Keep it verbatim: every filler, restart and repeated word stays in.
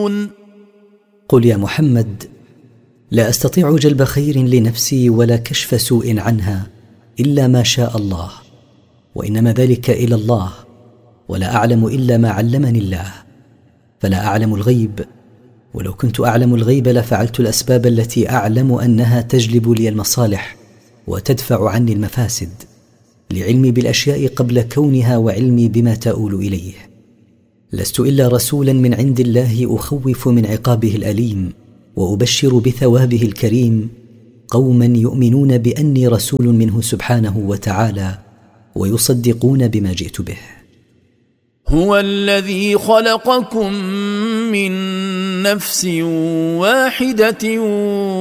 تجرمون قل يا محمد: لا أستطيع جلب خير لنفسي ولا كشف سوء عنها إلا ما شاء الله، وإنما ذلك إلى الله، ولا أعلم إلا ما علمني الله، فلا أعلم الغيب، ولو كنت أعلم الغيب لفعلت الأسباب التي أعلم أنها تجلب لي المصالح وتدفع عني المفاسد، لعلمي بالأشياء قبل كونها وعلمي بما تؤول إليه. لست إلا رسولا من عند الله أخوف من عقابه الأليم وأبشر بثوابه الكريم قوما يؤمنون بأني رسول منه سبحانه وتعالى ويصدقون بما جئت به. هو الذي خلقكم من نفس واحدة